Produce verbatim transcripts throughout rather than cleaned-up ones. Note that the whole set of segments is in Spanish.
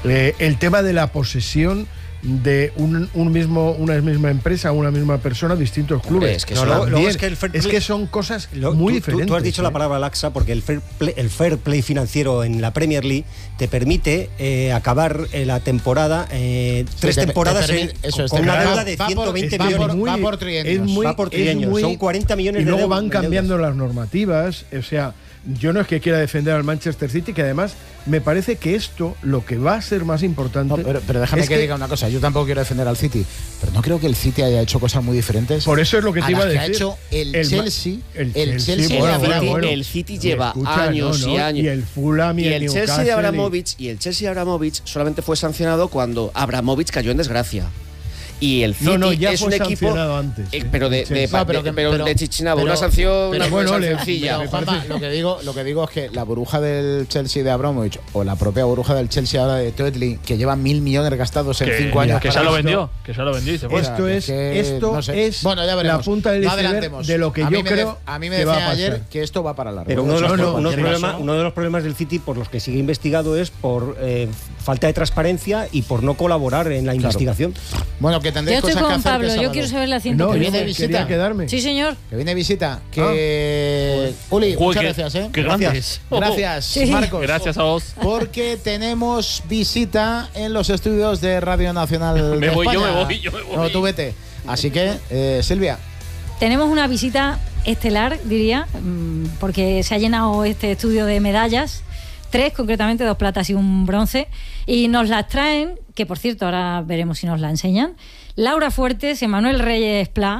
Eh, el tema de la posesión de un, un mismo, una misma empresa, una misma persona, distintos clubes. Hombre, es, que no, lo, también, es, que el fair play, es que son cosas lo, muy tú, diferentes. Tú, tú has dicho ¿eh? la palabra laxa porque el fair play, el fair play financiero en la Premier League te permite eh, acabar eh, la temporada, eh, sí, tres te, temporadas te permite, en, eso, con una deuda de ciento veinte millones. Muy, va por trienios. Va por trienios. Son cuarenta millones y de luego deudas. van cambiando las normativas, o sea... Yo no es que quiera defender al Manchester City, que además me parece que esto, lo que va a ser más importante... No, pero, pero déjame es que, que diga una cosa, yo tampoco quiero defender al City, pero no creo que el City haya hecho cosas muy diferentes. Por eso es lo que te iba a decir. Que ha hecho el, el Chelsea, el, el Chelsea, Chelsea, bueno, el, bueno, City, bueno. el City lleva escucha, años no, no, y años. Y el Fulham y, y el, el Chelsea de Abramovich y el Chelsea de Abramovich solamente fue sancionado cuando Abramovich cayó en desgracia. Y el City no, no, ya es fue un equipo antes, eh, pero de, de, no, pero, de, que, pero pero de Chichinabo, pero, una sanción, pero, una bueno, sanción le, sencilla. Pero, Juanma, lo que digo, lo que digo es que la burbuja del Chelsea de Abramovich o la propia burbuja del Chelsea ahora de Toetley, que lleva mil millones gastados en que, cinco años, que se lo vendió, que se lo vendió y se fue. Esto es, que, esto no sé. es bueno, ya veremos. la punta del no iceberg de lo que a yo creo. creo de, a mí me que va a decía pasar. ayer que esto va para largo. Pero uno de, los, no, no, unos problemas, caso, uno de los problemas del City por los que sigue investigado es por eh, falta de transparencia y por no colaborar en la claro. investigación. Bueno, que tendréis yo estoy cosas con que hacer. Pablo, Que yo quiero saber la ciento. No, que viene viene de visita. Quería quedarme. Sí, señor. Que viene visita. Que ah. Uli, Joder, muchas que, gracias, ¿eh? Qué gracias. Gracias, sí. Marcos. Gracias a vos. Porque tenemos visita en los estudios de Radio Nacional me de voy, España. yo me voy, yo me voy. No, tú vete. Así que, eh, Silvia. Tenemos una visita estelar, diría, porque se ha llenado este estudio de medallas. Tres, concretamente, dos platas y un bronce. Y nos las traen, que por cierto, ahora veremos si nos la enseñan, Laura Fuertes, Emanuel Reyes Pla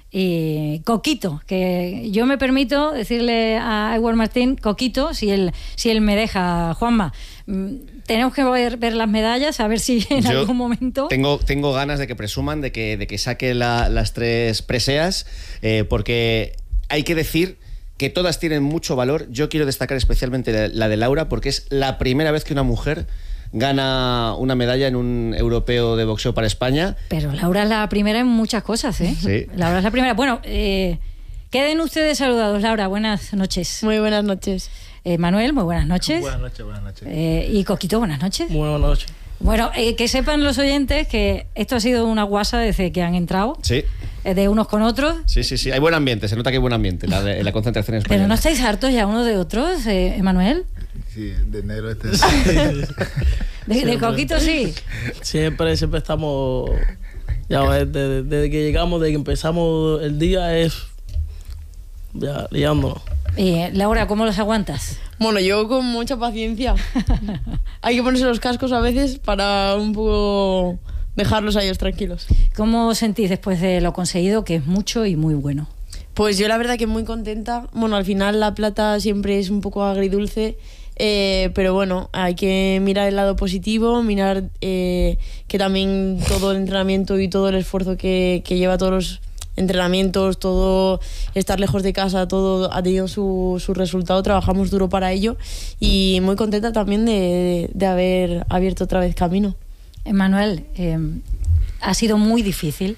y Coquito, que yo me permito decirle a Edward Martín, Coquito, si él, si él me deja, Juanma. Tenemos que ver, ver las medallas, a ver si en yo algún momento... Tengo, tengo ganas de que presuman, de que, de que saque la, las tres preseas, eh, porque hay que decir... que todas tienen mucho valor. Yo quiero destacar especialmente la de Laura porque es la primera vez que una mujer gana una medalla en un europeo de boxeo para España. Pero Laura es la primera en muchas cosas, ¿eh? Sí. Laura es la primera. Bueno, eh, queden ustedes saludados. Laura, buenas noches. Muy buenas noches. Eh, Manuel, muy buenas noches. Buenas noches, buenas noches. Eh, y Coquito, buenas noches. Muy buenas noches. Bueno, eh, que sepan los oyentes que esto ha sido una guasa desde que han entrado. Sí. Eh, de unos con otros. Sí, sí, sí. Hay buen ambiente, se nota que hay buen ambiente en la, de, la concentración española. Pero no estáis hartos ya unos de otros, eh, Emanuel. Sí, de negro este. de, de Coquito sí. Siempre, siempre estamos. Ya, desde, desde que llegamos, desde que empezamos el día es. Ya, liándonos. Eh, Laura, ¿cómo los aguantas? Bueno, yo con mucha paciencia. Hay que ponerse los cascos a veces para un poco dejarlos a ellos tranquilos. ¿Cómo os sentís después de lo conseguido, que es mucho y muy bueno? Pues yo la verdad que muy contenta. Bueno, al final la plata siempre es un poco agridulce, eh, pero bueno, hay que mirar el lado positivo, mirar eh, que también todo el entrenamiento y todo el esfuerzo que, que lleva todos los entrenamientos, todo estar lejos de casa, todo ha tenido su, su resultado, trabajamos duro para ello y muy contenta también de, de haber abierto otra vez camino. Emanuel, eh, ha sido muy difícil.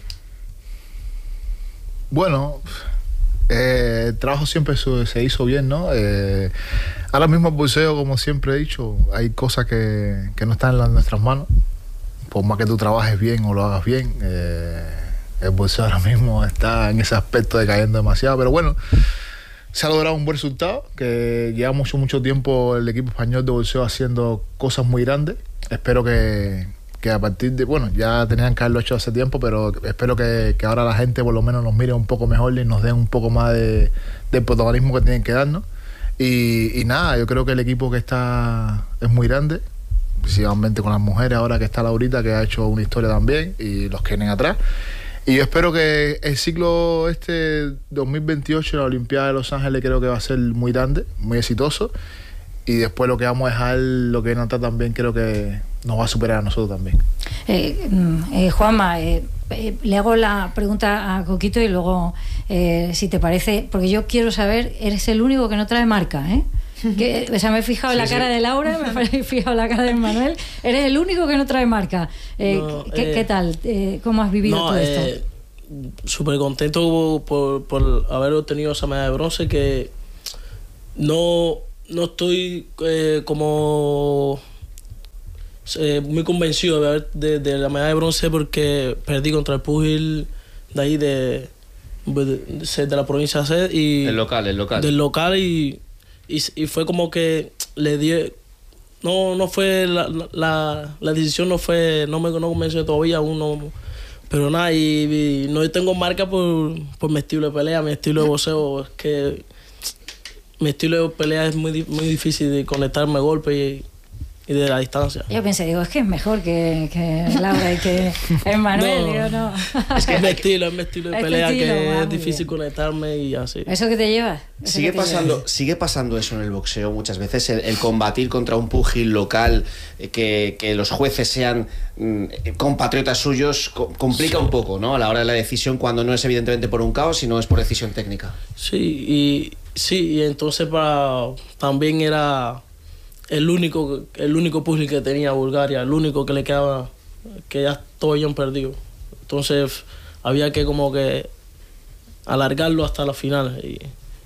Bueno, eh, el trabajo siempre se, se hizo bien, ¿no? Eh, ahora mismo el boxeo, como siempre he dicho, hay cosas que, que no están en nuestras manos. Por más que tú trabajes bien o lo hagas bien, eh, el boxeo ahora mismo está en ese aspecto de cayendo demasiado, pero bueno, se ha logrado un buen resultado, que lleva mucho, mucho tiempo el equipo español de boxeo haciendo cosas muy grandes. Espero que, que a partir de, bueno, ya tenían que haberlo hecho hace tiempo, pero espero que, que ahora la gente por lo menos nos mire un poco mejor y nos den un poco más de, de protagonismo que tienen que darnos. Y, y nada, yo creo que el equipo que está es muy grande, principalmente con las mujeres, ahora que está Laurita, que ha hecho una historia también, y los que vienen atrás. Y yo espero que el ciclo este dos mil veintiocho, la Olimpiada de Los Ángeles, creo que va a ser muy grande, muy exitoso. Y después lo que vamos a dejar, lo que viene atrás también, creo que nos va a superar a nosotros también. Eh, eh, Juanma, eh, eh, le hago la pregunta a Coquito y luego, eh, si te parece, porque yo quiero saber, eres el único que no trae marca, ¿eh? Que, o sea, me he fijado en sí, la cara sí. de Laura, me he fijado en la cara de Manuel. Eres el único que no trae marca. Eh, no, ¿qué, eh, ¿Qué tal? Eh, ¿Cómo has vivido no, todo esto? Eh, súper contento por, por haber obtenido esa medalla de bronce, que no, no estoy eh, como eh, muy convencido de, haber, de, de la medalla de bronce porque perdí contra el púgil de ahí de, de, de la provincia de C E D y el local, el local. Del local y, y, y fue como que le di... No, no fue la, la, la decisión no fue, no me no convenció todavía uno, pero nada, y, y no tengo marca por, por mi estilo de pelea, mi estilo de boxeo, es que mi estilo de pelea es muy, muy difícil de conectarme golpe y, y de la distancia. Yo pensé, digo, es que es mejor que, que Laura y que Emmanuel, no, digo, no. Es que es mi estilo, es mi estilo de es pelea estilo, que ah, es difícil bien. conectarme y así. ¿Eso que te llevas? Sigue pasando, llevas? sigue pasando eso en el boxeo muchas veces, el, el combatir contra un púgil local, eh, que, que los jueces sean mm, compatriotas suyos, co complica sí. un poco, ¿no? A la hora de la decisión, cuando no es evidentemente por un caos, sino es por decisión técnica. Sí, y sí, y entonces para también era el único el único púgil que tenía Bulgaria, el único que le quedaba, que ya todos habían perdido. Entonces había que como que alargarlo hasta la final y,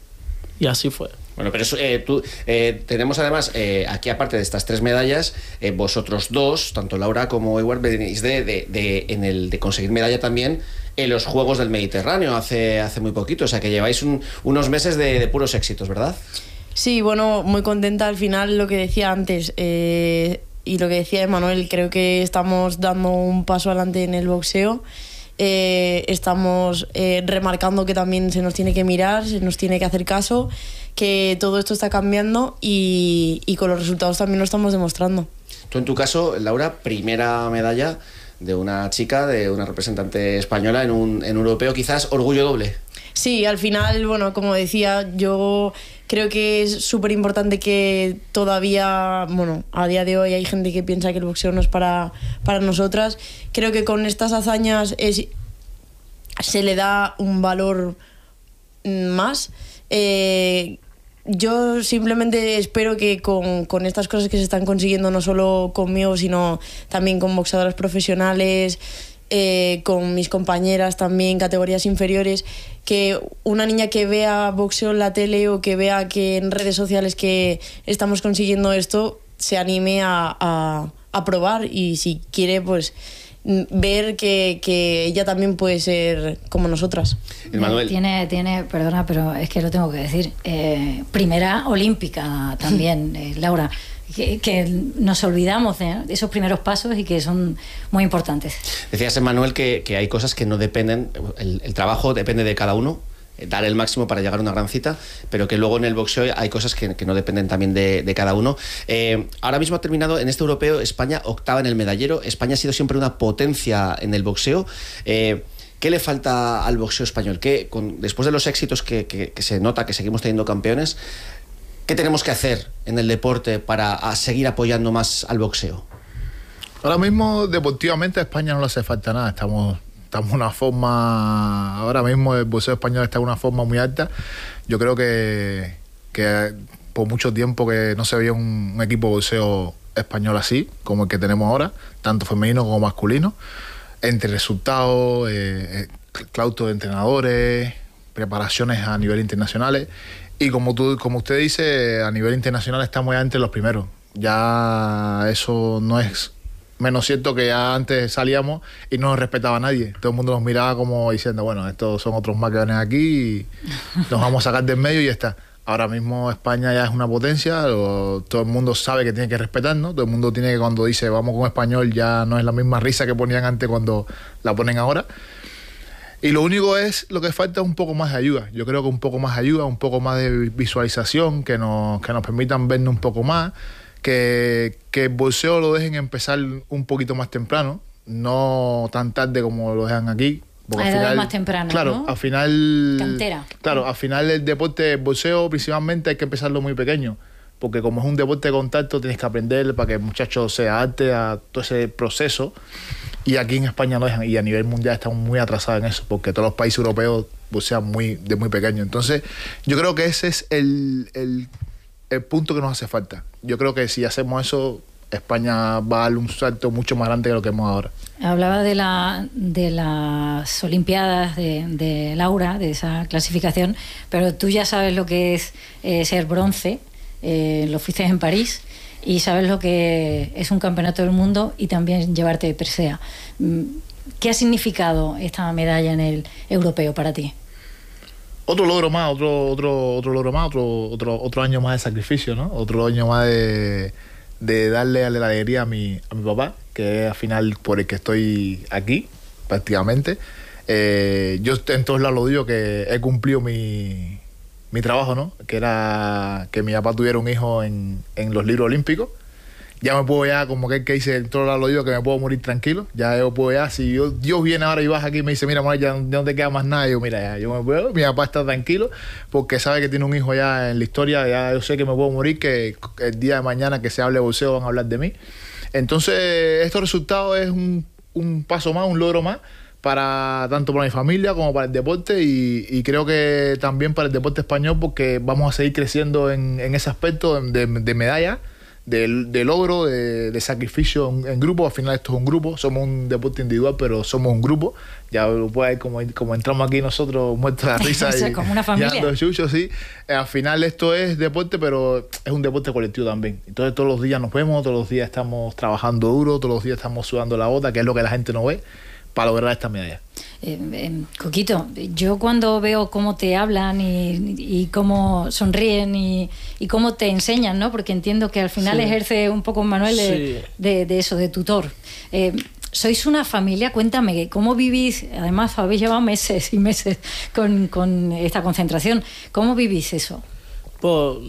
y así fue. Bueno, pero eso, eh, tú, eh, tenemos además, eh, aquí aparte de estas tres medallas, eh, vosotros dos, tanto Laura como Edward, venís de, de, de, en el, de conseguir medalla también en los Juegos del Mediterráneo hace, hace muy poquito, o sea que lleváis un, unos meses de, de puros éxitos, ¿verdad? Sí, bueno, muy contenta al final, lo que decía antes eh, y lo que decía Emmanuel, creo que estamos dando un paso adelante en el boxeo. Eh, estamos eh, remarcando que también se nos tiene que mirar, se nos tiene que hacer caso, que todo esto está cambiando y, y con los resultados también lo estamos demostrando. Tú en tu caso, Laura, primera medalla de una chica, de una representante española en un, en un europeo, quizás orgullo doble. Sí, al final, bueno, como decía, yo creo que es súper importante que todavía, bueno, a día de hoy hay gente que piensa que el boxeo no es para, para nosotras. Creo que con estas hazañas es, se le da un valor más. Eh, yo simplemente espero que con, con estas cosas que se están consiguiendo, no solo conmigo, sino también con boxeadoras profesionales, Eh, con mis compañeras también, categorías inferiores, que una niña que vea boxeo en la tele o que vea que en redes sociales que estamos consiguiendo esto, se anime a, a, a probar y si quiere, pues ver que, que ella también puede ser como nosotras. Manuel. Tiene, tiene, perdona, pero es que lo tengo que decir, eh, primera olímpica también, eh, Laura. Que, que nos olvidamos de esos primeros pasos y que son muy importantes. Decías, Emmanuel, que, que hay cosas que no dependen, el, el trabajo depende de cada uno, dar el máximo para llegar a una gran cita, pero que luego en el boxeo hay cosas que, que no dependen también de, de cada uno. Eh, ahora mismo ha terminado en este europeo España octava en el medallero. España ha sido siempre una potencia en el boxeo. Eh, ¿Qué le falta al boxeo español? ¿Qué, con, después de los éxitos que, que, que se nota que seguimos teniendo campeones, ¿qué tenemos que hacer en el deporte para a seguir apoyando más al boxeo? Ahora mismo, deportivamente, a España no le hace falta nada. Estamos, estamos en una forma... Ahora mismo el boxeo español está en una forma muy alta. Yo creo que, que por mucho tiempo que no se veía un, un equipo de boxeo español así, como el que tenemos ahora, tanto femenino como masculino, entre resultados, eh, claustro de entrenadores, preparaciones a nivel internacionales. Y como tú, como usted dice, a nivel internacional estamos ya entre los primeros. Ya eso no es menos cierto que ya antes salíamos y no nos respetaba a nadie. Todo el mundo nos miraba como diciendo, bueno, estos son otros más que vienen aquí y nos vamos a sacar del medio y ya está. Ahora mismo España ya es una potencia, lo, todo el mundo sabe que tiene que respetarnos, todo el mundo tiene que, cuando dice vamos con español, ya no es la misma risa que ponían antes cuando la ponen ahora. Y lo único es, lo que falta es un poco más de ayuda. Yo creo que un poco más de ayuda, un poco más de visualización, que nos, que nos permitan vernos un poco más, que, que el boxeo lo dejen empezar un poquito más temprano, no tan tarde como lo dejan aquí. A edades más temprano, claro, ¿no? al final... Cantera. Claro, al final el deporte, el boxeo, principalmente hay que empezarlo muy pequeño, porque como es un deporte de contacto, tienes que aprender para que el muchacho se adapte a todo ese proceso. Y aquí en España no dejan, y a nivel mundial estamos muy atrasados en eso, porque todos los países europeos boxean muy, de muy pequeño. Entonces, yo creo que ese es el, el, el punto que nos hace falta. Yo creo que si hacemos eso, España va a dar un salto mucho más grande que lo que hemos ahora. Hablaba de, la, de las Olimpiadas de, de Laura, de esa clasificación, pero tú ya sabes lo que es eh, ser bronce, eh, lo fuiste en París. y sabes lo que es un campeonato del mundo y también llevarte presea. ¿Qué ha significado esta medalla en el europeo para ti? Otro logro más, otro, otro, otro logro más, otro, otro, otro año más de sacrificio, ¿no? Otro año más de, de darle la alegría a mi, a mi papá, que es al final por el que estoy aquí, prácticamente. Eh, yo en todos lados lo digo que he cumplido mi, mi trabajo, ¿no? Que era que mi papá tuviera un hijo en, en los libros olímpicos. Ya me puedo ya, como que, que dice en todos lados lo digo, que me puedo morir tranquilo. Ya yo puedo ya, si yo, Dios viene ahora y vas aquí y me dice, mira, Manuel, ya, ya no te queda más nada. Yo, mira, ya, yo me puedo, mi papá está tranquilo porque sabe que tiene un hijo ya en la historia. Ya yo sé que me puedo morir, que el día de mañana que se hable de boxeo van a hablar de mí. Entonces, estos resultados es un, un paso más, un logro más, para tanto para mi familia como para el deporte y, y creo que también para el deporte español, porque vamos a seguir creciendo en, en ese aspecto de, de medalla, de, de logro, de, de sacrificio en, en grupo. Al final esto es un grupo, somos un deporte individual, pero somos un grupo. Ya lo puede ver como, como entramos aquí nosotros, muestra la risa. O sea, y, como una familia. Y ando chucho, sí. Al final esto es deporte, pero es un deporte colectivo también. Entonces todos los días nos vemos, todos los días estamos trabajando duro, todos los días estamos sudando la bota, que es lo que la gente no ve, para lograr esta medalla. Eh, eh, Coquito, yo cuando veo cómo te hablan y, y cómo sonríen y, y cómo te enseñan, ¿no? Porque entiendo que al final sí. ejerce un poco, Manuel, de, sí. de, de eso, de tutor. Eh, sois una familia, cuéntame, ¿cómo vivís? Además, habéis llevado meses y meses con, con esta concentración. ¿Cómo vivís eso? Pues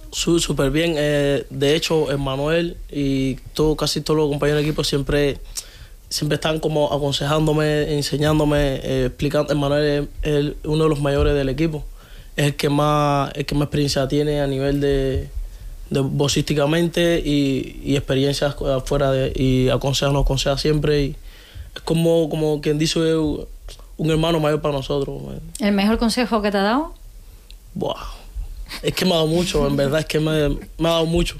súper bien. Eh, de hecho, Manuel y todo, casi todos los compañeros de equipo siempre... siempre están como aconsejándome, enseñándome, eh, explicando. Manuel es el, uno de los mayores del equipo. Es el que más, el que más experiencia tiene a nivel de, de boxísticamente y, y experiencias afuera de, y aconseja, nos aconseja siempre. Y es como, como quien dice, un hermano mayor para nosotros. ¿El mejor consejo que te ha dado? Buah, es que me ha dado mucho, en verdad, es que me, me ha dado mucho.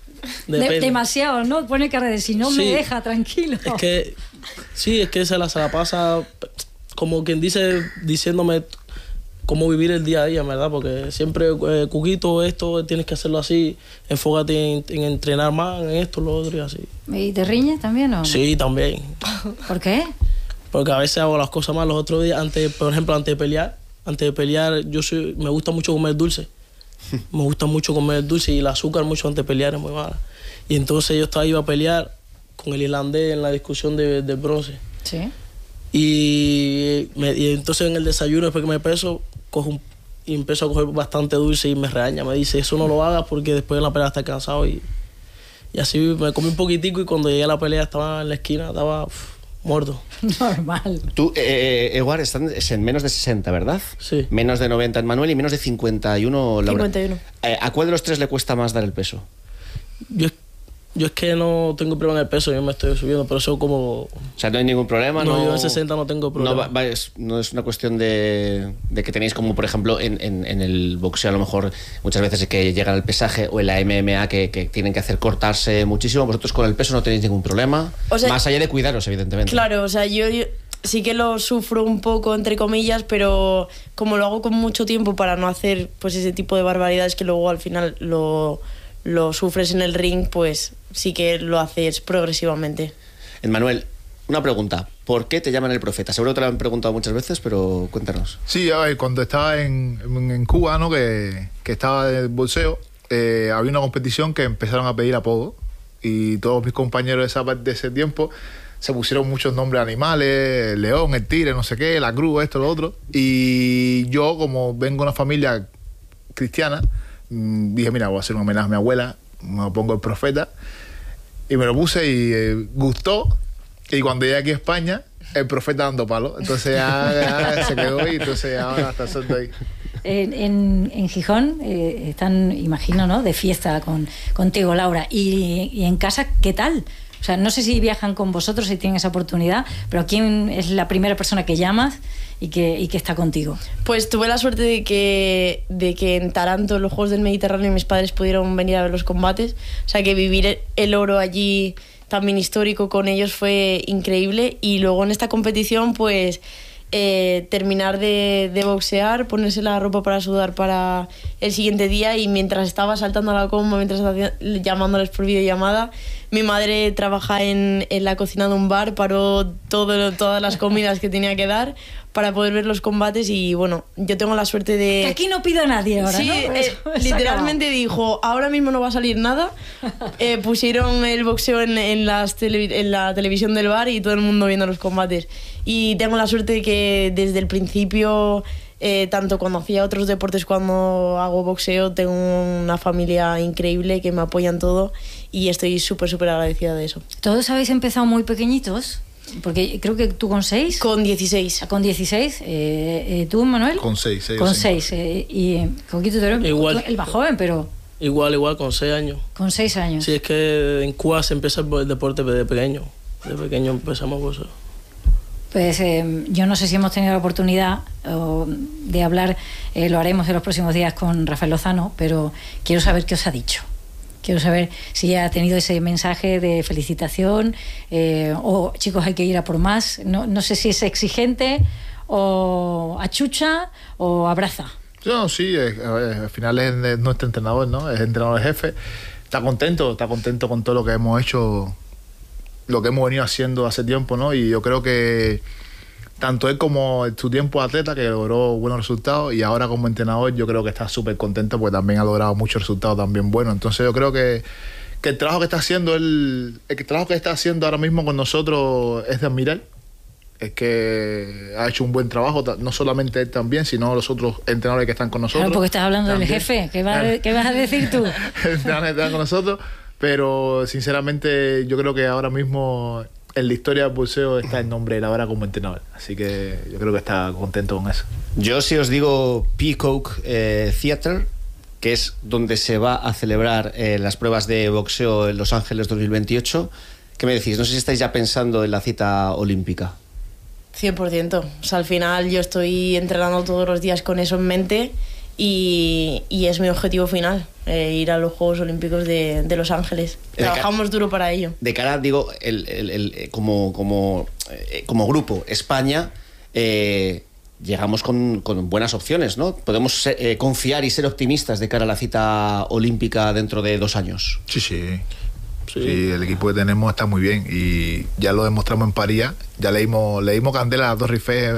De, demasiado, ¿no? Pone cara de si no sí, me deja tranquilo. Es que sí, es que se la, se la pasa como quien dice, diciéndome cómo vivir el día a día, ¿verdad? Porque siempre, eh, Cuquito, esto tienes que hacerlo así, enfócate en, en entrenar más, en esto, lo otro y así. ¿Y te riñes también o no? Sí, también. ¿Por qué? Porque a veces hago las cosas mal. Los otros días, antes, por ejemplo, antes de pelear, antes de pelear, yo soy, me gusta mucho comer dulce. Me gusta mucho comer dulce y el azúcar mucho antes de pelear es muy mala. Y entonces yo estaba, iba a pelear con el irlandés en la discusión de, de bronce. Sí. Y, me, y entonces en el desayuno, después que me peso, cojo un, y empiezo a coger bastante dulce y me regaña. Me dice, eso no lo hagas porque después de la pelea estás cansado. Y, y así me comí un poquitico y cuando llegué a la pelea estaba en la esquina, estaba... Uf, muerto. Normal. Tú, eh, Eguard, están en menos de sesenta, ¿verdad? Sí. Menos de noventa en Manuel y menos de cincuenta y uno Laura. cincuenta y uno. Eh, ¿A cuál de los tres le cuesta más dar el peso? Yo, yo es que no tengo problema en el peso, yo me estoy subiendo, pero eso como... O sea, no hay ningún problema, ¿no? No, yo en sesenta no tengo problema. No, va, va, es, no es una cuestión de, de que tenéis como, por ejemplo, en, en, en el boxeo a lo mejor muchas veces que llegan al pesaje o en la M M A que, que tienen que hacer cortarse muchísimo. Vosotros con el peso no tenéis ningún problema, o sea, más allá de cuidaros, evidentemente. Claro, o sea, yo, yo sí que lo sufro un poco, entre comillas, pero como lo hago con mucho tiempo para no hacer pues ese tipo de barbaridades que luego al final lo... lo sufres en el ring, pues sí que lo haces progresivamente. Manuel, una pregunta. ¿Por qué te llaman el profeta? Seguro que te lo han preguntado muchas veces, pero cuéntanos. Sí, a ver, cuando estaba en, en, en Cuba, ¿no? que, que estaba de bolseo, eh, había una competición que empezaron a pedir apodo y todos mis compañeros de, esa, de ese tiempo se pusieron muchos nombres de animales, el león, el tigre, no sé qué, la cruz, esto, lo otro. Y yo, como vengo de una familia cristiana, dije, mira, voy a hacer un homenaje a mi abuela, me pongo el profeta y me lo puse y eh, gustó. Y cuando llegué aquí a España, el profeta dando palo, entonces ya, ya se quedó y entonces ahora hasta suelto ahí. En, en, en Gijón eh, están, imagino, ¿no?, de fiesta con, contigo, Laura. Y, y en casa, ¿qué tal? O sea, no sé si viajan con vosotros, si tienen esa oportunidad, pero ¿quién es la primera persona que llamas y que, y que está contigo? Pues tuve la suerte de que, de que en Taranto, en los Juegos del Mediterráneo, mis padres pudieron venir a ver los combates. O sea, que vivir el oro allí también histórico con ellos fue increíble. Y luego en esta competición, pues eh, terminar de, de boxear, ponerse la ropa para sudar para el siguiente día, y mientras estaba saltando a la coma, mientras estaba llamándoles por videollamada, mi madre trabaja en, en la cocina de un bar, paró todo, todas las comidas que tenía que dar para poder ver los combates. Y bueno, yo tengo la suerte de... Que aquí no pido a nadie ahora, sí, ¿no? eh, Eso, literalmente dijo, ahora mismo no va a salir nada. Eh, pusieron el boxeo en, en, las tele, en la televisión del bar y todo el mundo viendo los combates. Y tengo la suerte de que desde el principio, eh, tanto cuando hacía otros deportes, cuando hago boxeo, tengo una familia increíble que me apoya en todo, y estoy súper, súper agradecida de eso. ¿Todos habéis empezado muy pequeñitos? Porque creo que tú con seis. Con dieciséis. Con dieciséis. Eh, eh, ¿Tú, Manuel? Con seis. seis con seis. Eh, y eh, Coquito, tú eres igual. el más joven, pero... Igual, igual, con seis años. Con seis años. Sí, es que en Cuba se empieza el deporte de pequeño. De pequeño empezamos por eso. Pues eh, yo no sé si hemos tenido la oportunidad oh, de hablar, eh, lo haremos en los próximos días con Rafael Lozano, pero quiero saber qué os ha dicho. Quiero saber si ha tenido ese mensaje de felicitación eh, o chicos, hay que ir a por más. No, no sé si es exigente o achucha o abraza. No, sí, eh, al final es nuestro entrenador, ¿no? Es entrenador jefe. Está contento, está contento con todo lo que hemos hecho, lo que hemos venido haciendo hace tiempo, ¿no? Y yo creo que tanto él como su tiempo atleta, que logró buenos resultados, y ahora como entrenador yo creo que está súper contento porque también ha logrado muchos resultados también buenos. Entonces yo creo que, que el trabajo que está haciendo él, el trabajo que está haciendo ahora mismo con nosotros es de admirar. Es que ha hecho un buen trabajo, no solamente él también, sino los otros entrenadores que están con nosotros. Claro, porque estás hablando también. del jefe. ¿Qué, va, ¿Qué vas a decir tú? Entrenadores que están con nosotros, pero sinceramente yo creo que ahora mismo en la historia del boxeo está el nombre de él ahora como entrenador. Así que yo creo que está contento con eso. Yo si os digo Peacock eh, Theater, que es donde se va a celebrar eh, las pruebas de boxeo en Los Ángeles dos mil veintiocho, ¿qué me decís? No sé si estáis ya pensando en la cita olímpica. cien por ciento. O sea, al final yo estoy entrenando todos los días con eso en mente, y, y es mi objetivo final, eh, ir a los Juegos Olímpicos de, de Los Ángeles. De Trabajamos ca- duro para ello. De cara, digo, el, el, el, como, como, eh, como grupo, España, eh, llegamos con, con buenas opciones, ¿no? Podemos ser, eh, confiar y ser optimistas de cara a la cita olímpica dentro de dos años. Sí, sí. Sí. Sí, el equipo que tenemos está muy bien y ya lo demostramos en París. Ya le dimos, le dimos candela a las dos rifes.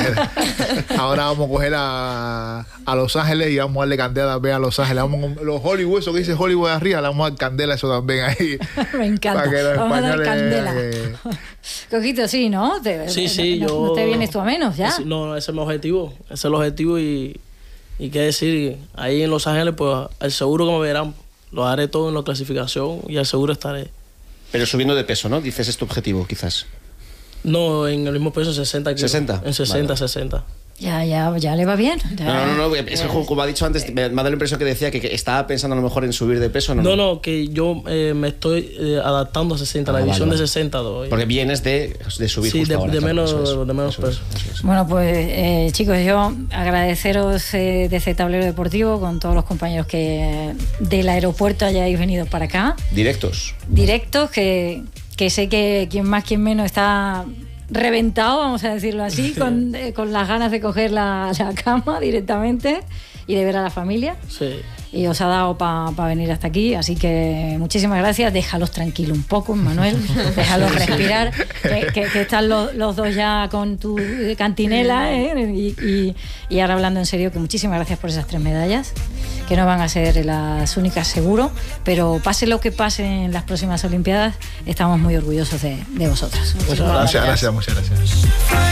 Ahora vamos a coger a, a Los Ángeles y vamos a darle candela también a Los Ángeles. Vamos con los Hollywood, eso que dice Hollywood arriba, le vamos a dar candela eso también ahí. Me encanta. Para que los vamos a dar españoles, candela. eh, Coquito, sí, ¿no? Te, Sí, sí, no, yo... no te vienes tú a menos, ya. Es- no, ese es mi objetivo. Ese es el objetivo y... Y qué decir, ahí en Los Ángeles, pues, al seguro que me verán. Lo haré todo en la clasificación y al seguro estaré. Pero subiendo de peso, ¿no? Dices, es tu objetivo, quizás. No, en el mismo peso, sesenta kilos. ¿sesenta? En sesenta, Vale. sesenta. Ya, ya, ya le va bien. Ya. No, no, no, es que como ha dicho antes, me ha dado la impresión que decía que, que estaba pensando a lo mejor en subir de peso, ¿no? No, no, que yo eh, me estoy eh, adaptando a sesenta, Ah, la vale, división vale. de sesenta. Doy. Porque vienes de, de subir Sí, justo de, ahora, de claro, menos, eso es, de menos eso es, peso. eso es. Bueno, pues eh, chicos, yo agradeceros eh, desde Tablero Deportivo con todos los compañeros que del aeropuerto hayáis venido para acá, Directos. directos, que, que sé que quien más, quien menos está reventado, vamos a decirlo así, con, eh, con las ganas de coger la, la cama directamente y de ver a la familia. Sí. Y os ha dado para pa venir hasta aquí, así que muchísimas gracias. Déjalos tranquilos un poco, Manuel, déjalos respirar, que, que, que están los, los dos ya con tu cantinela, ¿eh? y, y, y ahora hablando en serio, que muchísimas gracias por esas tres medallas, que no van a ser las únicas seguro, pero pase lo que pase en las próximas Olimpiadas, estamos muy orgullosos de, de vosotros. Muchas gracias, gracias, muchas gracias.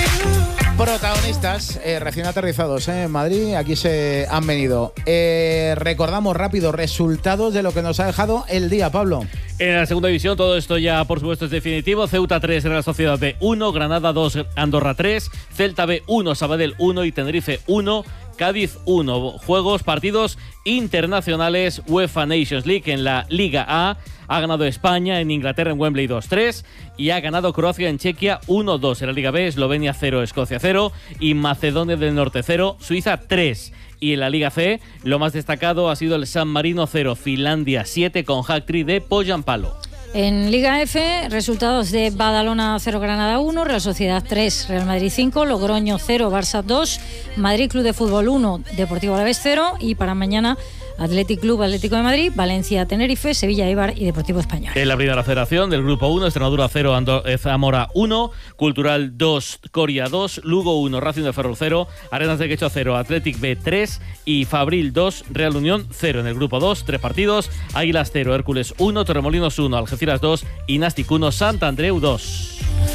Protagonistas eh, recién aterrizados eh, en Madrid, aquí se han venido. Eh, recordamos rápido resultados de lo que nos ha dejado el día, Pablo. En la segunda división, todo esto ya por supuesto es definitivo. Ceuta tres, Real Sociedad B uno, Granada dos, Andorra tres, Celta B uno, Sabadell uno y Tenerife uno, Cádiz uno. Juegos, partidos internacionales UEFA Nations League. En la Liga A ha ganado España en Inglaterra en Wembley dos tres y ha ganado Croacia en Chequia uno dos. En la Liga B, Eslovenia cero, Escocia cero y Macedonia del Norte cero, Suiza tres. Y en la Liga C, lo más destacado ha sido el San Marino cero, Finlandia siete con hat-trick de Poyampalo. En Liga F, resultados de Badalona cero, Granada uno, Real Sociedad tres, Real Madrid cinco, Logroño cero, Barça dos, Madrid Club de Fútbol uno, Deportivo Alavés cero y para mañana Athletic Club Atlético de Madrid, Valencia Tenerife, Sevilla Eibar y Deportivo Español. En la primera federación del Grupo uno, Extremadura cero, Ando- Zamora uno, Cultural dos, Coria dos, Lugo uno, Racing de Ferrol cero, Arenas de Quecho cero, Athletic B tres y Fabril dos, Real Unión cero. En el Grupo dos, tres partidos, Águilas cero, Hércules uno, Torremolinos uno, Algeciras dos y Nàstic uno, Sant Andreu dos.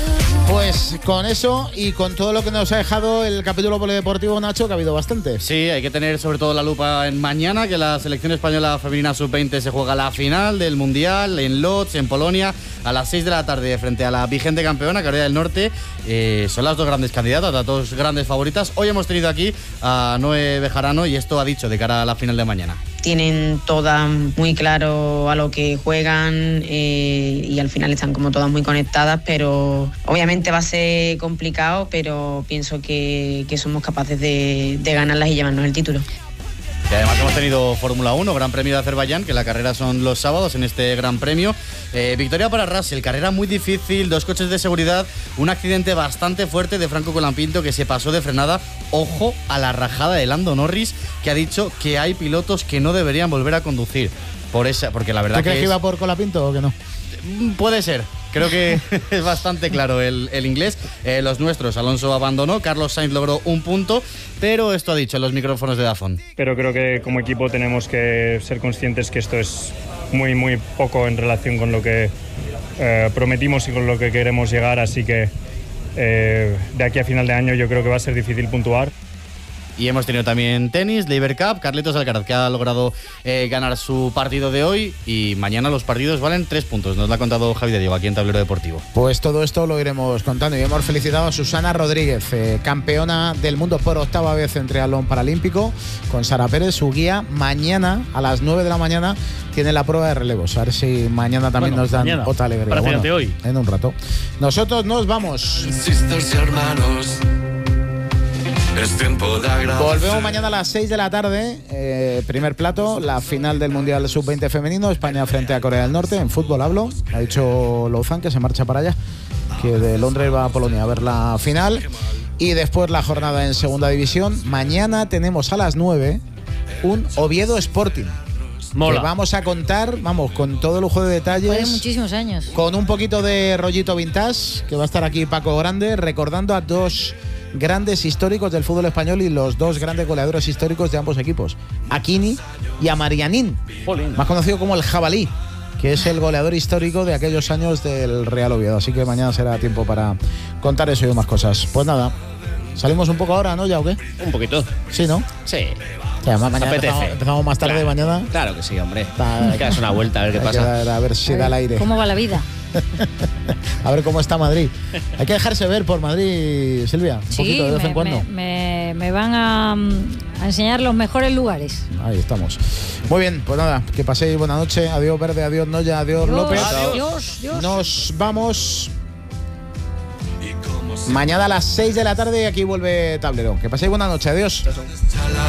Pues con eso y con todo lo que nos ha dejado el capítulo polideportivo, Nacho, que ha habido bastante. Sí, hay que tener sobre todo la lupa en mañana, que la selección española femenina sub veinte se juega la final del Mundial en Lodz, en Polonia, a las seis de la tarde frente a la vigente campeona, Corea del Norte. Eh, son las dos grandes candidatas, las dos grandes favoritas. Hoy hemos tenido aquí a Noé Bejarano y esto ha dicho de cara a la final de mañana. Tienen todas muy claro a lo que juegan eh, y al final están como todas muy conectadas, pero obviamente va a ser complicado, pero pienso que, que somos capaces de, de ganarlas y llevarnos el título. Y además hemos tenido Fórmula uno, Gran Premio de Azerbaiyán, que la carrera son los sábados en este Gran Premio. Eh, victoria para Russell, carrera muy difícil, dos coches de seguridad, un accidente bastante fuerte de Franco Colapinto que se pasó de frenada. Ojo a la rajada de Lando Norris, que ha dicho que hay pilotos que no deberían volver a conducir. Por esa, porque la verdad ¿Te crees que que es... iba por Colapinto o que no? Puede ser. Creo que es bastante claro el, el inglés. Eh, los nuestros, Alonso abandonó, Carlos Sainz logró un punto, pero esto ha dicho en los micrófonos de Dazón. Pero creo que como equipo tenemos que ser conscientes que esto es muy, muy poco en relación con lo que eh, prometimos y con lo que queremos llegar, así que eh, de aquí a final de año yo creo que va a ser difícil puntuar. Y hemos tenido también tenis, Laver Cup, Carlitos Alcaraz, que ha logrado eh, ganar su partido de hoy, y mañana los partidos valen tres puntos. Nos lo ha contado Javi de Diego aquí en Tablero Deportivo. Pues todo esto lo iremos contando y hemos felicitado a Susana Rodríguez, eh, campeona del mundo por octava vez en triatlón paralímpico, con Sara Pérez, su guía. Mañana a las nueve de la mañana tiene la prueba de relevos. A ver si mañana también bueno, nos dan mañana, otra alegría. Bueno, hoy. En un rato. Nosotros nos vamos. Sisters y hermanos. Es tiempo de agradecer. Volvemos mañana a las seis de la tarde. Eh, primer plato, la final del Mundial sub veinte femenino. España frente a Corea del Norte. En fútbol hablo. Ha dicho Louzán que se marcha para allá, que de Londres va a Polonia a ver la final. Y después la jornada en segunda división. Mañana tenemos a las nueve un Oviedo Sporting. Mola. Que vamos a contar, vamos, con todo lujo de detalles. Hace muchísimos años. Con un poquito de rollito vintage, que va a estar aquí Paco Grande, recordando a dos grandes históricos del fútbol español y los dos grandes goleadores históricos de ambos equipos, a Kini y a Marianín, Polín. Más conocido como el Jabalí, que es el goleador histórico de aquellos años del Real Oviedo. Así que mañana será tiempo para contar eso y más cosas. Pues nada, salimos un poco ahora, ¿no? ¿Ya o qué? Un poquito. Sí, ¿no? Sí. Sí, además mañana empezamos, empezamos más tarde claro, mañana. Claro que sí, hombre. Está, hay que darse una vuelta a ver qué pasa. Dar, a ver si a ver, da el aire. ¿Cómo va la vida? A ver cómo está Madrid. Hay que dejarse ver por Madrid, Silvia, un sí, poquito de vez me, en cuando. Me, me, me van a, a enseñar los mejores lugares. Ahí estamos. Muy bien, pues nada, que paséis buena noche. Adiós Verde, adiós Noya, adiós, adiós López. Adiós, adiós. Nos vamos mañana a las seis de la tarde. Aquí vuelve Tablero. Que paséis buena noche, adiós.